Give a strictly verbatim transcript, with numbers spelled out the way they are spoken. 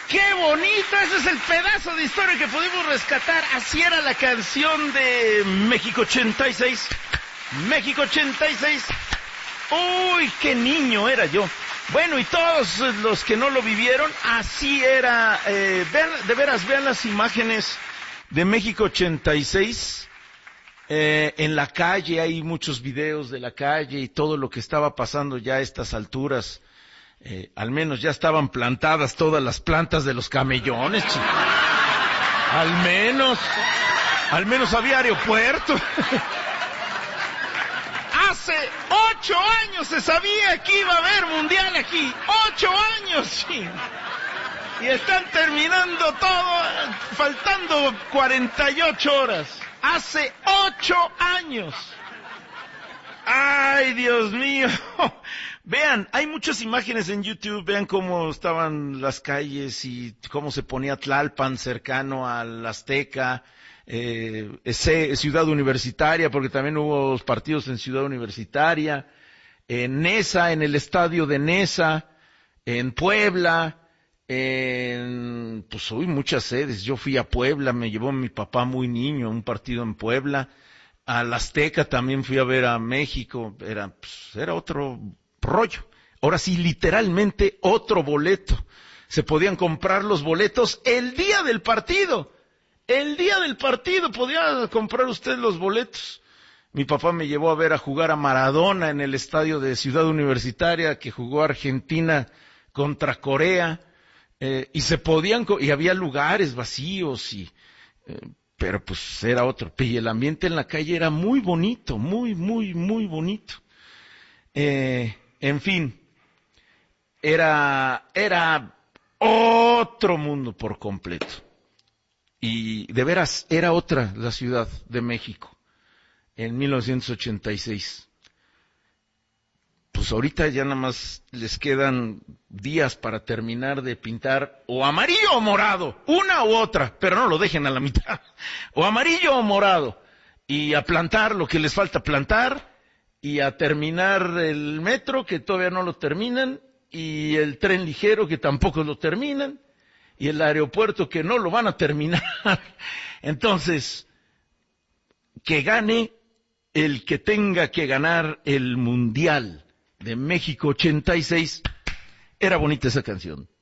¡Qué bonito! Ese es el pedazo de historia que pudimos rescatar. Así era la canción de México ochenta y seis. México ochenta y seis. ¡Uy, qué niño era yo! Bueno, y todos los que no lo vivieron, así era. Eh, vean, de veras, vean las imágenes de México ochenta y seis. Eh, en la calle, hay muchos videos de la calle y todo lo que estaba pasando ya a estas alturas. Eh, al menos ya estaban plantadas todas las plantas de los camellones, chico. Al menos, al menos había aeropuerto. Hace ocho años se sabía que iba a haber mundial aquí. Ocho años, chico. Y están terminando todo, faltando cuarenta y ocho horas. Hace ocho años. ¡Ay, Dios mío! Vean, hay muchas imágenes en YouTube, vean cómo estaban las calles y cómo se ponía Tlalpan cercano al Azteca, eh, ese, Ciudad Universitaria, porque también hubo partidos en Ciudad Universitaria, en Nesa, en el estadio de Nesa, en Puebla, en, pues hoy muchas sedes. Yo fui a Puebla, me llevó mi papá muy niño a un partido en Puebla. Al Azteca también fui a ver a México, era, pues, era otro rollo. Ahora sí, literalmente otro boleto. Se podían comprar los boletos el día del partido. El día del partido podía comprar usted los boletos. Mi papá me llevó a ver a jugar a Maradona en el estadio de Ciudad Universitaria, que jugó Argentina contra Corea, eh, y se podían, y había lugares vacíos y... Eh, pero pues era otro. Y el ambiente en la calle era muy bonito, muy, muy, muy bonito. Eh, en fin, era, era otro mundo por completo. Y de veras, era otra la Ciudad de México en mil novecientos ochenta y seis. Pues ahorita ya nada más les quedan días para terminar de pintar o amarillo o morado, una u otra, pero no lo dejen a la mitad, o amarillo o morado, y a plantar lo que les falta plantar, y a terminar el metro que todavía no lo terminan, y el tren ligero que tampoco lo terminan, y el aeropuerto que no lo van a terminar. Entonces, que gane el que tenga que ganar el Mundial de México ochenta y seis. Era bonita esa canción.